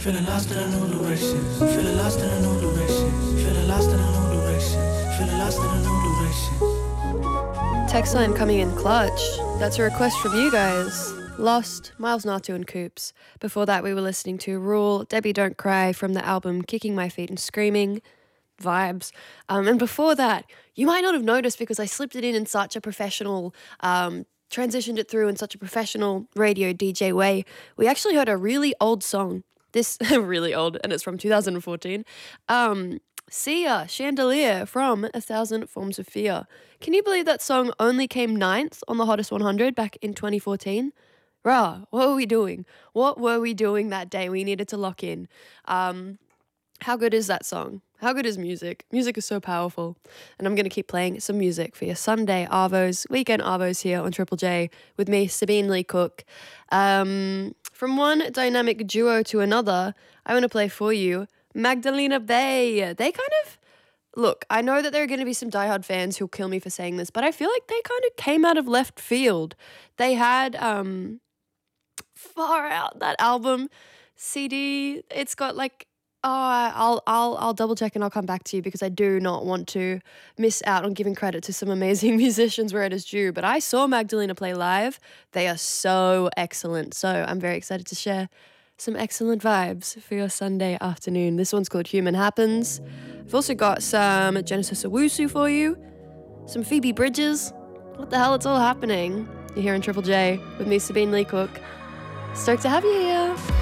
Feeling lost in a new direction. Feeling lost in a new direction. Feeling lost in a new direction. Feeling lost in a new direction. Text line coming in clutch. That's a request from you guys. Lost, Miles Natu and Coops. Before that, we were listening to Rule, Debbie Don't Cry from the album Kicking My Feet and Screaming. Vibes. And before that, you might not have noticed because I slipped it in such a professional, transitioned it through in such a professional radio DJ way. We actually heard a really old song. This, really old, and it's from 2014. Sia, Chandelier from 1,000 Forms of Fear. Can you believe that song only came 9th on the Hottest 100 back in 2014? Rah, what were we doing? What were we doing that day? We needed to lock in. How good is that song? How good is music? Music is so powerful. And I'm going to keep playing some music for your Sunday Arvos, weekend Arvos here on Triple J with me, Sabine Lee Cook. From one dynamic duo to another, I want to play for you Magdalena Bay. They kind of, look, I know that there are going to be some diehard fans who'll kill me for saying this, but I feel like they kind of came out of left field. They had Far Out, that album, CD. It's got like, I'll double check and I'll come back to you because I do not want to miss out on giving credit to some amazing musicians where it is due. But I saw Magdalena play live. They are so excellent. So I'm very excited to share some excellent vibes for your Sunday afternoon. This one's called Human Happens. I've also got some Genesis Owusu for you, some Phoebe Bridges. What the hell? It's all happening. You're here in Triple J with me, Sabine Lee Cook. Stoked to have you here.